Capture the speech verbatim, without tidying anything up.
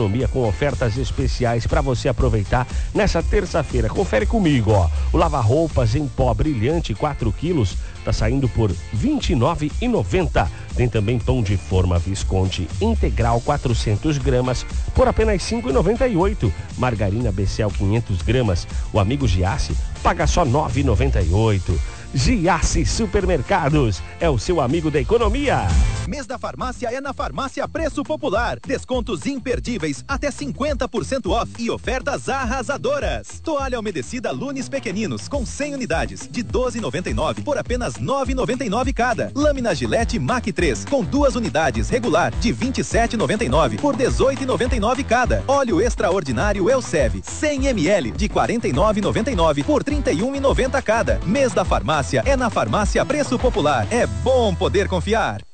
economia com ofertas especiais para você aproveitar nessa terça-feira. Confere comigo, ó. O lava-roupas em pó brilhante quatro quilos tá saindo por vinte e nove reais e noventa centavos. Tem também pão de forma Visconti integral quatrocentas gramas por apenas cinco reais e noventa e oito centavos. Margarina B C L quinhentas gramas, o amigo Giasse paga só nove reais e noventa e oito centavos. Giasse Supermercados é o seu amigo da economia. Mês da farmácia é na Farmácia Preço Popular. Descontos imperdíveis, até cinquenta por cento off e ofertas arrasadoras. Toalha umedecida Lunes Pequeninos com cem unidades de doze reais e noventa e nove centavos por apenas nove reais e noventa e nove centavos cada. Lâmina Gillette Mac três com duas unidades regular de vinte e sete reais e noventa e nove centavos por dezoito reais e noventa e nove centavos cada. Óleo extraordinário Elsev cem mililitros de quarenta e nove reais e noventa e nove centavos por trinta e um reais e noventa centavos cada. Mês da farmácia é na Farmácia Preço Popular. É bom poder confiar.